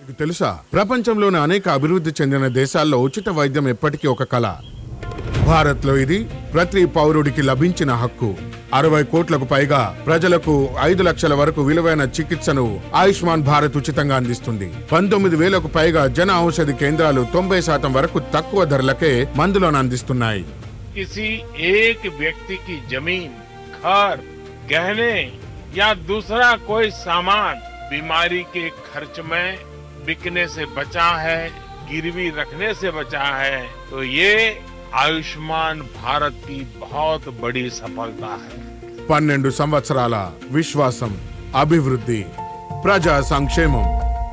మీకు తెలుసా, ప్రపంచంలోని అనేక అభివృద్ధి చెందిన దేశాల్లో ఉచిత వైద్యం ఎప్పటికీ ఒక కళ. భారత్ లో ఇది ప్రతి పౌరుడికి లభించిన హక్కు. 60 కోట్లకు పైగా ప్రజలకు 5 లక్షల వరకు విలువైన చికిత్సను ఆయుష్మాన్ భారత్ ఉచితంగా అందిస్తుంది. 19,000కు పైగా జన ఔషధి కేంద్రాలు 90% వరకు తక్కువ ధరలకే మందులను అందిస్తున్నాయి. किसी एक व्यक्ति की जमीन, घर, गहने या दूसरा कोई सामान बीमारी के खर्च में बिकने से बचा है, गिरवी रखने से बचा है, तो ये आयुष्मान भारत की बहुत बड़ी सफलता है. 12 సంవత్సరాల విశ్వాసం, అభివృద్ధి, ప్రజా సంక్షేమం.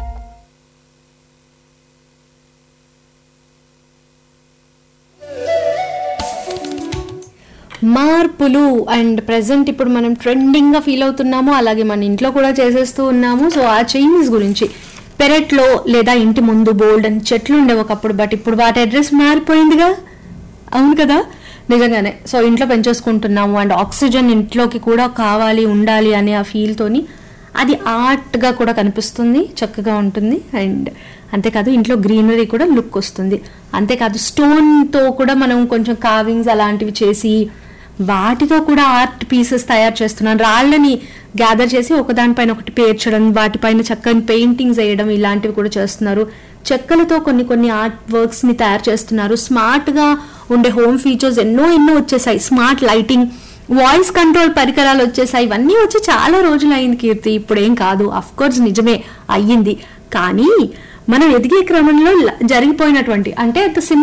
మార్పులు అండ్ ప్రెసెంట్ ఇప్పుడు మనం ట్రెండింగ్ గా ఫీల్ అవుతున్నాము, అలాగే మన ఇంట్లో కూడా చేసేస్తూ ఉన్నాము. సో ఆ చేంజెస్ గురించి, పెరట్లో లేదా ఇంటి ముందు బోల్డ్ అని చెట్లు ఉండేవి ఒకప్పుడు, బట్ ఇప్పుడు వాటి అడ్రస్ మారిపోయిందిగా. అవును కదా, నిజంగానే. సో ఇంట్లో పెంచేసుకుంటున్నాము అండ్ ఆక్సిజన్ ఇంట్లోకి కూడా కావాలి, ఉండాలి అనే ఆ ఫీల్ తోని అది ఆర్ట్గా కూడా కనిపిస్తుంది, చక్కగా ఉంటుంది. అండ్ అంతేకాదు ఇంట్లో గ్రీనరీ కూడా లుక్ వస్తుంది. అంతేకాదు స్టోన్తో కూడా మనం కొంచెం కార్వింగ్స్ అలాంటివి చేసి వాటితో కూడా ఆర్ట్ పీసెస్ తయారు చేస్తున్నాను. రాళ్ళని గ్యాదర్ చేసి ఒకదానిపైన ఒకటి పేర్చడం, వాటిపైన చక్కని పెయింటింగ్స్ వేయడం, ఇలాంటివి కూడా చేస్తున్నారు. చెక్కలతో కొన్ని ఆర్ట్ వర్క్స్ ని తయారు చేస్తున్నారు. స్మార్ట్ గా ఉండే హోమ్ ఫీచర్స్ ఎన్నో వచ్చేసాయి. స్మార్ట్ లైటింగ్, వాయిస్ కంట్రోల్ పరికరాలు వచ్చేసాయి. ఇవన్నీ వచ్చి చాలా రోజులు అయింది కీర్తి, ఇప్పుడేం కాదు. అఫ్ కోర్స్ నిజమే అయ్యింది, కానీ మనం ఎదిగే క్రమంలో జరిగిపోయినటువంటి, అంటే